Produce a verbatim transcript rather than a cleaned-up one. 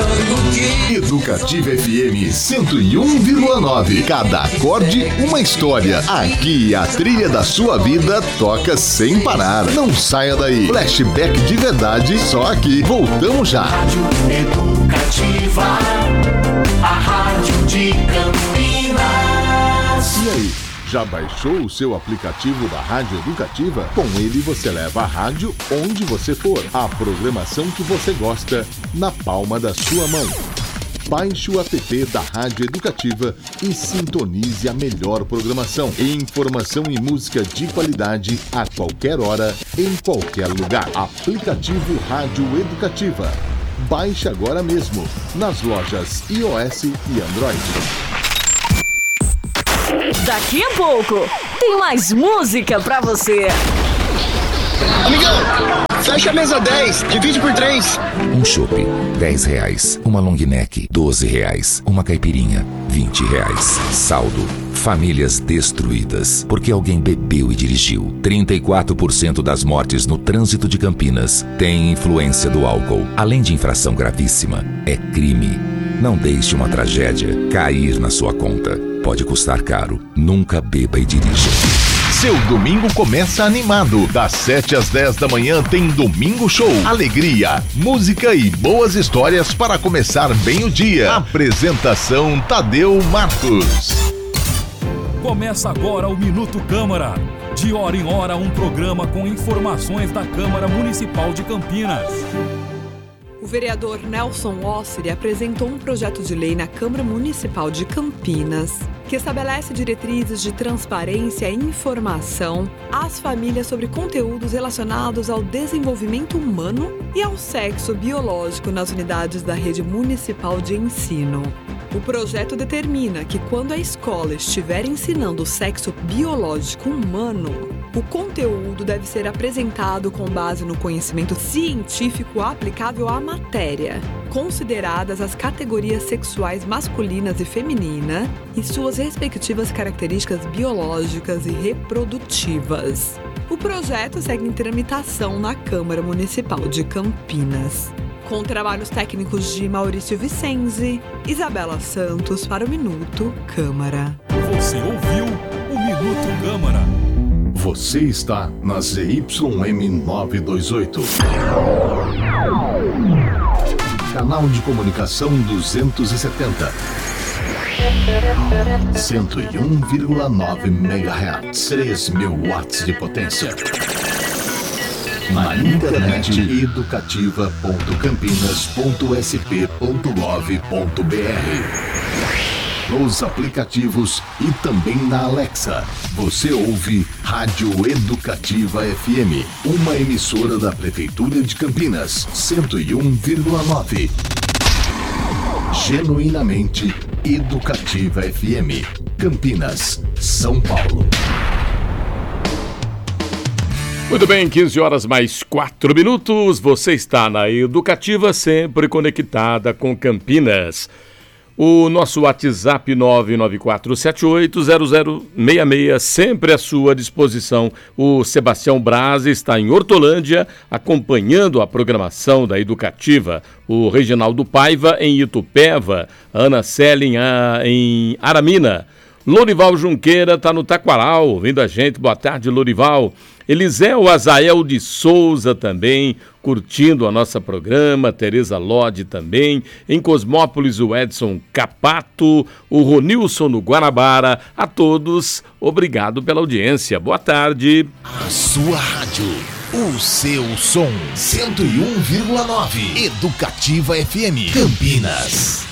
lembrando que Educativa F M cento e um vírgula nove. Cada acorde uma história. Aqui a trilha da sua vida toca sem parar. Não saia daí. Flashback de verdade só aqui. Voltamos já. Rádio Educativa, a rádio de Campinas. E aí? Já baixou o seu aplicativo da Rádio Educativa? Com ele você leva a rádio onde você for. A programação que você gosta na palma da sua mão. Baixe o app da Rádio Educativa e sintonize a melhor programação. Informação e música de qualidade a qualquer hora, em qualquer lugar. Aplicativo Rádio Educativa. Baixe agora mesmo nas lojas iOS e Android. Daqui a pouco tem mais música pra você. Amigão, fecha a mesa dez, divide por três. Um chopp, dez reais. Uma long neck, doze reais. Uma caipirinha, vinte reais. Saldo, famílias destruídas porque alguém bebeu e dirigiu. trinta e quatro por cento das mortes no trânsito de Campinas têm influência do álcool. Além de infração gravíssima, é crime. Não deixe uma tragédia cair na sua conta. Pode custar caro. Nunca beba e dirija. Seu domingo começa animado. Das sete às dez da manhã tem Domingo Show. Alegria, música e boas histórias para começar bem o dia. Apresentação Tadeu Marcos. Começa agora o Minuto Câmara. De hora em hora, um programa com informações da Câmara Municipal de Campinas. O vereador Nelson Osseri apresentou um projeto de lei na Câmara Municipal de Campinas que estabelece diretrizes de transparência e informação às famílias sobre conteúdos relacionados ao desenvolvimento humano e ao sexo biológico nas unidades da rede municipal de ensino. O projeto determina que quando a escola estiver ensinando o sexo biológico humano, o conteúdo deve ser apresentado com base no conhecimento científico aplicável à matéria, consideradas as categorias sexuais masculinas e feminina e suas respectivas características biológicas e reprodutivas. O projeto segue em tramitação na Câmara Municipal de Campinas, com trabalhos técnicos de Maurício Vicenzi, Isabela Santos para o Minuto Câmara. Você ouviu o Minuto Câmara. Você está na Z Y M novecentos e vinte e oito. Canal de comunicação duzentos e setenta. cento e um vírgula nove megahertz. três mil watts de potência. Na internet educativa ponto campinas ponto s p ponto gov ponto b r. Nos aplicativos e também na Alexa. Você ouve Rádio Educativa F M, uma emissora da Prefeitura de Campinas, cento e um vírgula nove. Genuinamente Educativa F M, Campinas, São Paulo. Muito bem, quinze horas mais quatro minutos. Você está na Educativa, sempre conectada com Campinas. O nosso WhatsApp nove nove quatro sete oito zero zero seis seis, sempre à sua disposição. O Sebastião Braz está em Hortolândia, acompanhando a programação da Educativa. O Reginaldo Paiva em Itupeva, Ana Selling em Aramina. Lorival Junqueira está no Taquaral, ouvindo a gente. Boa tarde, Lorival. Eliseu Azael de Souza também, curtindo a nossa programa. Tereza Lodi também. Em Cosmópolis, o Edson Capato, o Ronilson no Guanabara. A todos, obrigado pela audiência. Boa tarde. A sua rádio, o seu som, cento e um vírgula nove. Educativa F M, Campinas.